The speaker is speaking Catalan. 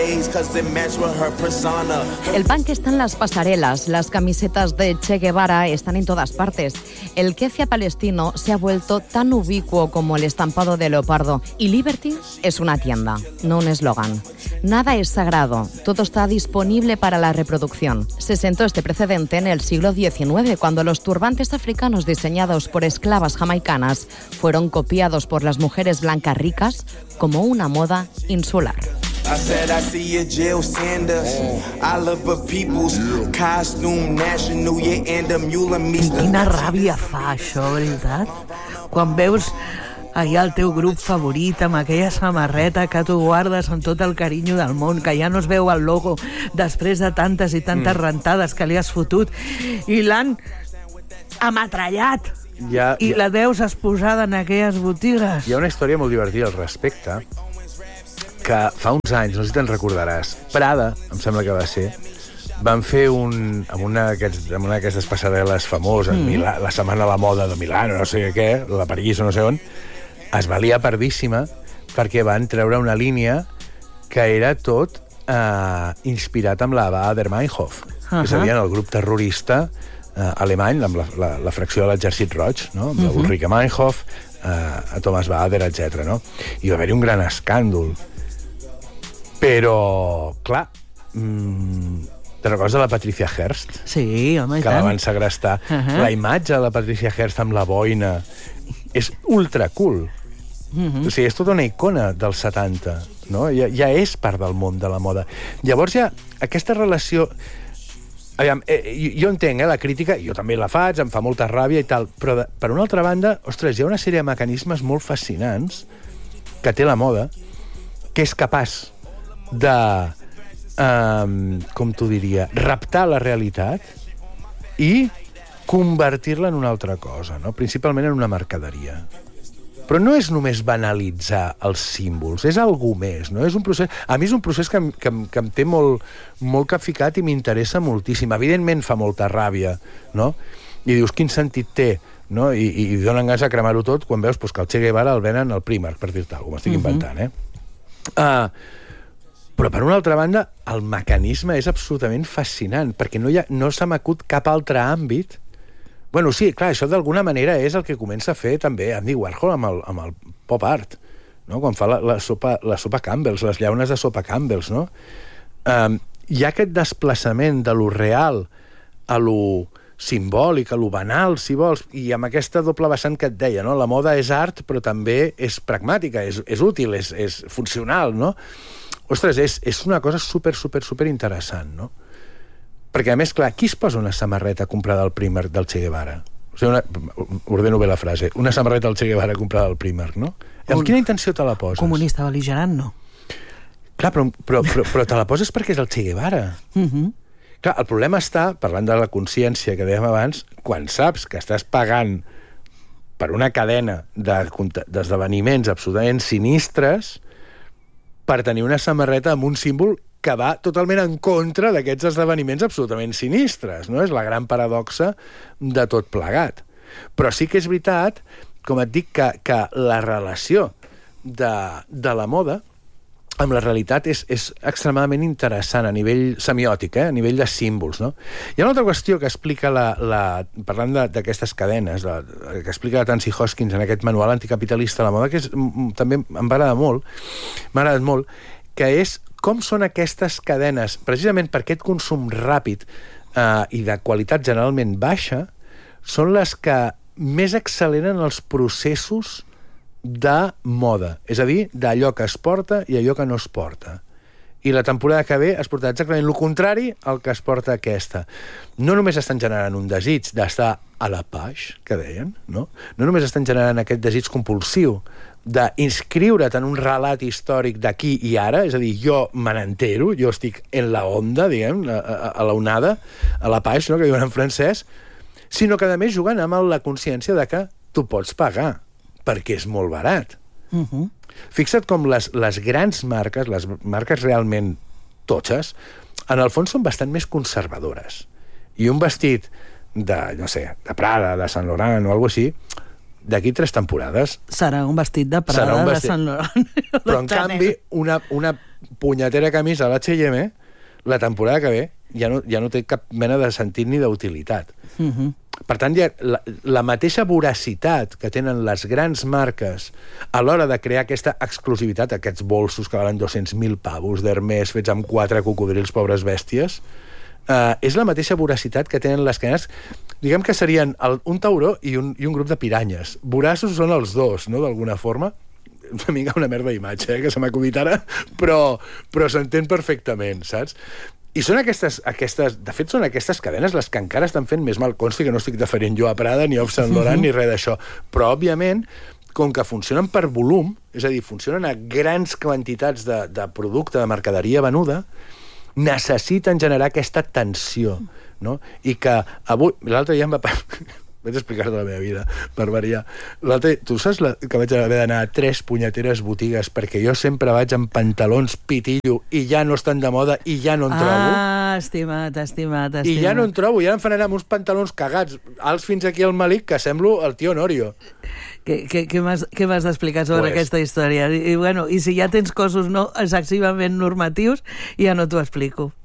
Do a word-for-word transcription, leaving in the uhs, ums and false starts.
El punk está en las pasarelas, las camisetas de Che Guevara están en todas partes. El kefia palestino se ha vuelto tan ubicuo como el estampado de leopardo. Y Liberty es una tienda, no un eslogan. Nada es sagrado, todo está disponible para la reproducción. Se sentó este precedente en el siglo diecinueve, cuando los turbantes africanos diseñados por esclavas jamaicanas fueron copiados por las mujeres blancas ricas como una moda insular. I said I see a Jill Sanders. I love a people's costume national year and a mule and me. Quina ràbia fa això, veritat? Quan veus allà el teu grup favorit amb aquella samarreta que tu guardes amb tot el carinyo del món, que ja no es veu el logo després de tantes i tantes mm. rentades que li has fotut, i l'han ametrallat. Ja, I ja. la veus exposada en aquelles botigues. Hi ha una història molt divertida al respecte, que fa uns anys, no sé si te'n recordaràs, Prada, em sembla que va ser, van fer un, amb una d'aquestes passarel·les famoses, mm. Milà, la Setmana de la Moda de Milà, no sé què, la París o no sé on, es va liar pardíssima perquè van treure una línia que era tot eh, inspirat amb la Baader Meinhof, uh-huh. és a dir, en el grup terrorista eh, alemany, amb la, la, la fracció de l'Exèrcit Roig, no? amb uh-huh. Ulrike Meinhof, eh, a Thomas Baader, etcètera. No? I va haver-hi un gran escàndol. Però, clar, mmm, te recordes de la Patricia Hearst? Sí, home, i tant. Que la van segrestar. Uh-huh. La imatge de la Patricia Hearst amb la boina és ultra cool. Uh-huh. O sigui, és tota una icona dels setanta, no? Ja, ja és part del món de la moda. Llavors ja, aquesta relació... Aviam, eh, jo entenc, eh, la crítica, jo també la faig, em fa molta ràbia i tal, però de, per una altra banda, ostres, hi ha una sèrie de mecanismes molt fascinants que té la moda, que és capaç de, um, com t'ho diria, raptar la realitat i convertir-la en una altra cosa, no? Principalment en una mercaderia. Però no és només banalitzar els símbols, és algú més, no? És un procés... A mi és un procés que, que, que em té molt, molt capficat i m'interessa moltíssim. Evidentment fa molta ràbia, no? I dius, quin sentit té? No? I, i donen ganes de cremar-ho tot quan veus pues, que el Che Guevara el venen al Primark, per dir-te alguna cosa, m'estic uh-huh. inventant, eh? Uh, Però, per una altra banda, el mecanisme és absolutament fascinant, perquè no, hi ha, no se m'acut cap altre àmbit. Bueno, sí, clar, això d'alguna manera és el que comença a fer també Andy Warhol amb el, amb el pop art, no? Quan fa la, la, sopa, la sopa Campbell's, les llaunes de sopa Campbell's, no? Um, hi ha aquest desplaçament de lo real a lo simbòlic, a lo banal, si vols, i amb aquesta doble vessant que et deia, no? La moda és art, però també és pragmàtica, és, és útil, és, és funcional, no? Ostres, és, és una cosa super, super, super interessant, no? Perquè, a més, clar, qui es posa una samarreta comprada al Primark del Che Guevara? O sigui, una, ordeno bé la frase. Una samarreta del Che Guevara comprada al Primark, no? Amb Un... quina intenció te la poses? Comunista bel·ligerant, no? Clar, però, però, però, però te la poses perquè és el Che Guevara. Uh-huh. Clar, el problema està, parlant de la consciència que dèiem abans, quan saps que estàs pagant per una cadena d'esdeveniments absolutament sinistres per tenir una samarreta amb un símbol que va totalment en contra d'aquests esdeveniments absolutament sinistres, no? És la gran paradoxa de tot plegat. Però sí que és veritat, com et dic, que, que la relació de, de la moda amb la realitat és, és extremadament interessant a nivell semiòtic, eh? A nivell de símbols, no? Hi ha una altra qüestió que explica, la, la, parlant d'aquestes cadenes, la, que explica la Tansy Hoskins en aquest manual anticapitalista de la moda, que és, també em va agradar molt, m'ha agradat molt, que és com són aquestes cadenes, precisament per aquest consum ràpid eh, i de qualitat generalment baixa, són les que més acceleren els processos de moda, és a dir, d'allò que es porta i allò que no es porta. I la temporada que ve es portarà exactament el contrari al que es porta aquesta. No només estan generant un desig d'estar a la page, que deien, no? No només estan generant aquest desig compulsiu d'inscriure't en un relat històric d'aquí i ara, és a dir, jo me n'entero, jo estic en la onda, diguem, a, a, a la onada, a la page, no?, que diuen en francès, sinó que, a més, juguen amb la consciència de que tu pots pagar, perquè és molt barat. Uh-huh. Fixa't com les, les grans marques, les marques realment totxes, en el fons són bastant més conservadores. I un vestit de, no sé, de Prada, de Saint Laurent o alguna cosa així, d'aquí tres temporades... Serà un vestit de Prada, un vestit... de Sant Laurent. Però, en canvi, una, una punyetera camisa a l'H i M, la temporada que ve, ja no, ja no té cap mena de sentit ni d'utilitat. Uh-huh. Per tant, ja, la, la mateixa voracitat que tenen les grans marques a l'hora de crear aquesta exclusivitat, aquests bolsos que valen dos-cents mil pavos d'Hermès fets amb quatre cocodrils, pobres bèsties, eh, és la mateixa voracitat que tenen les cadenes. Diguem que serien el, un tauró i un, i un grup de piranyes. Voraços són els dos, no?, d'alguna forma. Una mica una merda d'imatge, eh, que se m'ha acudit ara, però, però s'entén perfectament, saps? I són aquestes, aquestes, de fet, són aquestes cadenes les que encara estan fent més mal. Consti que no estic deferent jo a Prada, ni a Yves Saint Laurent, uh-huh. ni res d'això. Però, òbviament, com que funcionen per volum, és a dir, funcionen a grans quantitats de, de producte, de mercaderia venuda, necessiten generar aquesta tensió, no? I que avui... L'altre dia em va... Vaig explicar-te la meva vida, per variar. L'altre, tu saps la, que vaig haver d'anar a tres punyeteres botigues perquè jo sempre vaig amb pantalons pitillo i ja no estan de moda i ja no en trobo? Ah, estimat, estimat, estimat. I ja no en trobo, ja em fan anar amb uns pantalons cagats, alts fins aquí al malic, que semblo el tio Norio. Què, què, què m'has d'explicar sobre pues... aquesta història? I, bueno, I si ja tens cossos no excessivament normatius, ja no t'ho explico.